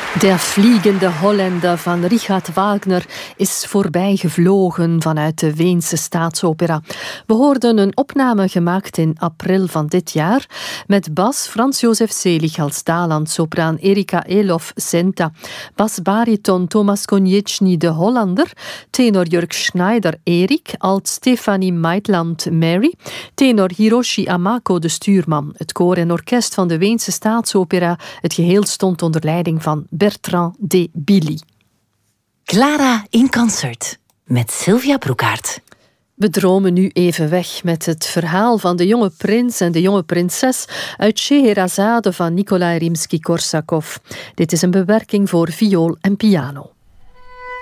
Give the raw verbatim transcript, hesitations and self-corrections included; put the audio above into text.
Der Fliegende Holländer van Richard Wagner is voorbij gevlogen vanuit de Weense Staatsoper. We hoorden een opname gemaakt in april van dit jaar met bas Frans-Josef Selig als Daland, sopraan Erika Elof Senta, basbariton Thomas Konieczny de Hollander, tenor Jörg Schneider Erik, alt Stefanie Maitland Mary, tenor Hiroshi Amako de stuurman. Het koor en orkest van de Weense Staatsopera, het geheel stond onder leiding van Bertrand de Billy. Clara in concert met Sylvia Broekaert. We dromen nu even weg met het verhaal van de jonge prins en de jonge prinses uit Scheherazade van Nikolai Rimsky-Korsakov. Dit is een bewerking voor viool en piano.